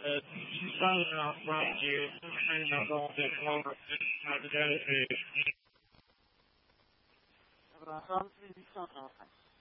She's probably not right here. I'm not going to take longer. Not together. Abraçado, feliz Natal, pai.